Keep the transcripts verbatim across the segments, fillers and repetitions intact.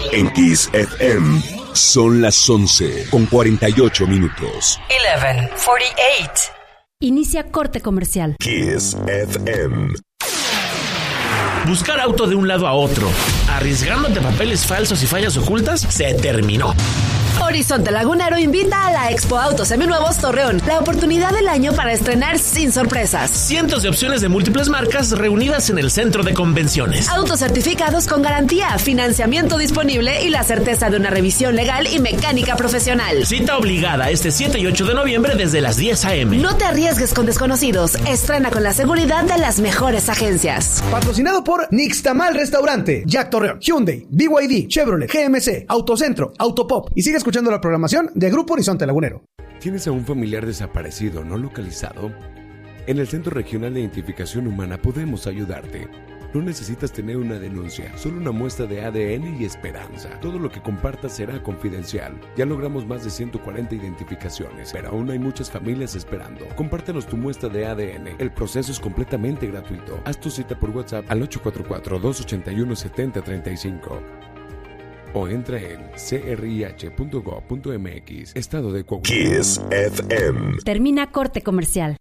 En Kiss F M son las once con cuarenta y ocho minutos. once cuarenta y ocho. Inicia corte comercial. Kiss F M. Buscar auto de un lado a otro, arriesgándote papeles falsos y fallas ocultas, se terminó. Horizonte Lagunero invita a la Expo Autos Seminuevos Torreón, la oportunidad del año para estrenar sin sorpresas. Cientos de opciones de múltiples marcas reunidas en el centro de convenciones. Autos certificados con garantía, financiamiento disponible y la certeza de una revisión legal y mecánica profesional. Cita obligada este siete y ocho de noviembre desde las diez a.m. No te arriesgues con desconocidos. Estrena con la seguridad de las mejores agencias. Patrocinado por Nixtamal Restaurante, Jack Torreón, Hyundai, B Y D, Chevrolet, G M C, Autocentro, Autopop. Y sigue escuchando la programación de Grupo Horizonte Lagunero. ¿Tienes a un familiar desaparecido no localizado? En el Centro Regional de Identificación Humana podemos ayudarte. No necesitas tener una denuncia, solo una muestra de A D N y esperanza. Todo lo que compartas será confidencial. Ya logramos más de ciento cuarenta identificaciones, pero aún hay muchas familias esperando. Compártenos tu muestra de A D N. El proceso es completamente gratuito. Haz tu cita por WhatsApp al ocho cuatro cuatro, dos ocho uno, siete cero tres cinco. O entra en c r i h punto gov punto m x, Estado de Coahuila. Kiss F M. Termina corte comercial.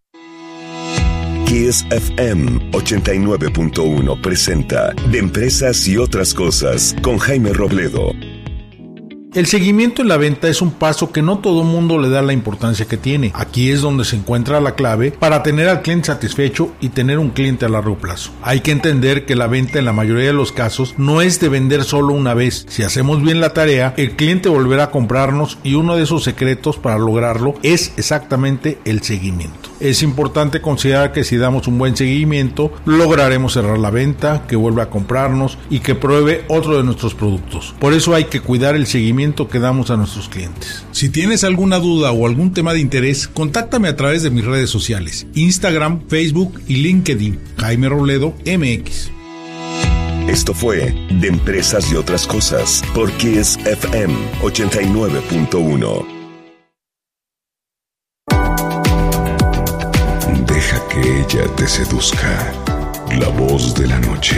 Kiss F M ochenta y nueve punto uno presenta De Empresas y Otras Cosas con Jaime Robledo. El seguimiento en la venta es un paso que no todo mundo le da la importancia que tiene. Aquí es donde se encuentra la clave para tener al cliente satisfecho y tener un cliente a largo plazo. Hay que entender que la venta en la mayoría de los casos no es de vender solo una vez. Si hacemos bien la tarea, el cliente volverá a comprarnos y uno de esos secretos para lograrlo es exactamente el seguimiento. Es importante considerar que si damos un buen seguimiento, lograremos cerrar la venta, que vuelva a comprarnos y que pruebe otro de nuestros productos. Por eso hay que cuidar el seguimiento que damos a nuestros clientes. Si tienes alguna duda o algún tema de interés, contáctame a través de mis redes sociales, Instagram, Facebook y LinkedIn, Jaime Robledo M X. Esto fue De Empresas y Otras Cosas por Kiss F M ochenta y nueve punto uno. Deja que ella te seduzca. La voz de la noche.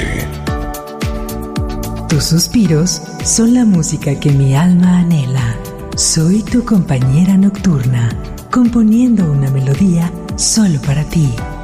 Tus suspiros son la música que mi alma anhela. Soy tu compañera nocturna, componiendo una melodía solo para ti.